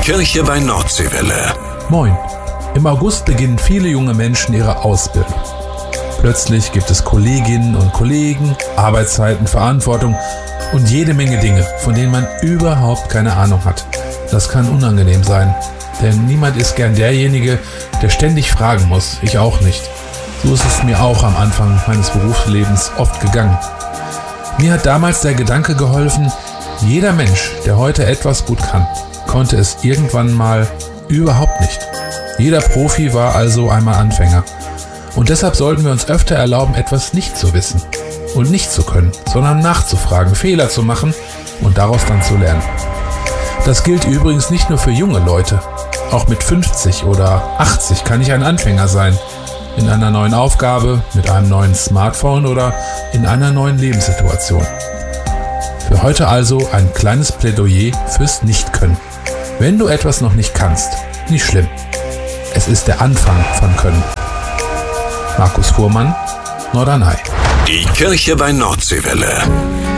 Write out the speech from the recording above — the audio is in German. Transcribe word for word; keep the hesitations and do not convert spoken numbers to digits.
Kirche bei Nordseewelle. Moin. Im August beginnen viele junge Menschen ihre Ausbildung. Plötzlich gibt es Kolleginnen und Kollegen, Arbeitszeiten, Verantwortung und jede Menge Dinge, von denen man überhaupt keine Ahnung hat. Das kann unangenehm sein, denn niemand ist gern derjenige, der ständig fragen muss. Ich auch nicht. So ist es mir auch am Anfang meines Berufslebens oft gegangen. Mir hat damals der Gedanke geholfen, jeder Mensch, der heute etwas gut kann, konnte es irgendwann mal überhaupt nicht. Jeder Profi war also einmal Anfänger. Und deshalb sollten wir uns öfter erlauben, etwas nicht zu wissen und nicht zu können, sondern nachzufragen, Fehler zu machen und daraus dann zu lernen. Das gilt übrigens nicht nur für junge Leute. Auch mit fünfzig oder achtzig kann ich ein Anfänger sein. In einer neuen Aufgabe, mit einem neuen Smartphone oder in einer neuen Lebenssituation. Für heute also ein kleines Plädoyer fürs Nichtkönnen. Wenn du etwas noch nicht kannst, nicht schlimm. Es ist der Anfang von Können. Markus Fuhrmann, Norderney. Die Kirche bei Nordseewelle.